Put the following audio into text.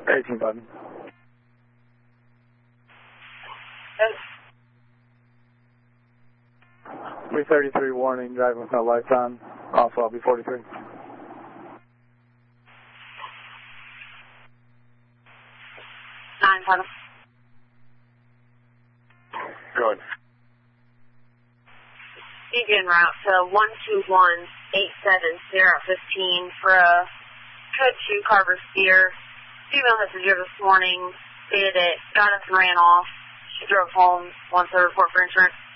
18 button. 333 warning, driving with no lights on. Also, I'll be 43. 9-7. Go ahead. Begin route to 12187 Sierra 15 for a code 2 Carver Spear. Female messenger this morning stated it, got up and ran off. She drove home, wants a report for insurance.